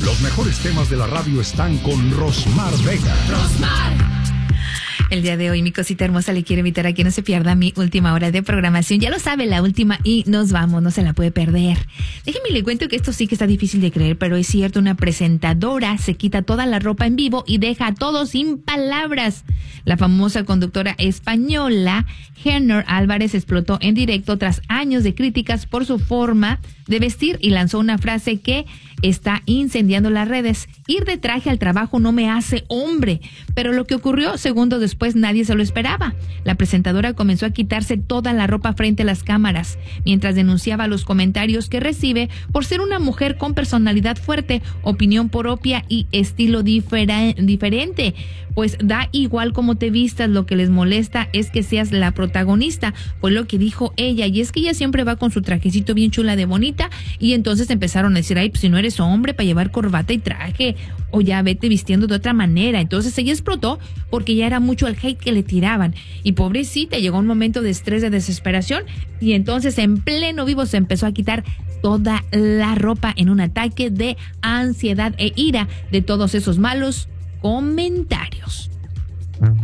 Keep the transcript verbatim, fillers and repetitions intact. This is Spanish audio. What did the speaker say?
Los mejores temas de la radio están con Rosmar Vega. Rosmar. El día de hoy, mi cosita hermosa, le quiero invitar a que no se pierda mi última hora de programación. Ya lo sabe, la última, y nos vamos, no se la puede perder. Déjeme le cuento que esto sí que está difícil de creer, pero es cierto, una presentadora se quita toda la ropa en vivo y deja a todos sin palabras. La famosa conductora española, Henner Álvarez, explotó en directo tras años de críticas por su forma de vestir y lanzó una frase que está incendiando las redes. Ir de traje al trabajo no me hace hombre. Pero lo que ocurrió segundos después nadie se lo esperaba. La presentadora comenzó a quitarse toda la ropa frente a las cámaras, mientras denunciaba los comentarios que recibe por ser una mujer con personalidad fuerte, opinión propia y estilo difera- diferente. Pues da igual cómo te vistas, lo que les molesta es que seas la protagonista, fue lo que dijo ella. Y es que ella siempre va con su trajecito bien chula de bonita, y entonces empezaron a decir, ay, pues si no eres hombre para llevar corbata y traje, o ya vete vistiendo de otra manera. Entonces ella explotó porque ya era mucho el hate que le tiraban, y pobrecita, llegó un momento de estrés, de desesperación, y entonces en pleno vivo se empezó a quitar toda la ropa en un ataque de ansiedad e ira de todos esos malos comentarios.